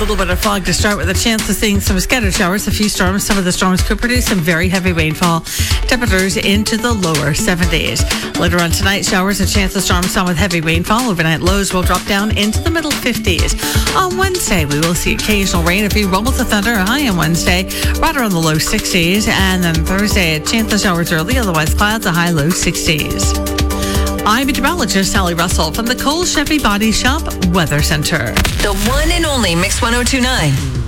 little bit of fog to start with, a chance of seeing some scattered showers, a few storms. Some of the storms could produce some very heavy rainfall. Temperatures into the lower 70s. Later on tonight, showers, a chance of storms, some with heavy rainfall. Overnight lows will drop down into the middle 50s. On Wednesday, we will see occasional rain, a few rumbles of thunder, a high on Wednesday, right around the low 60s. And then Thursday, a chance of showers early, otherwise clouds, a high low 60s. I'm meteorologist Sally Russell from the Cole Chevy Body Shop Weather Center. The one and only Mix 102.9.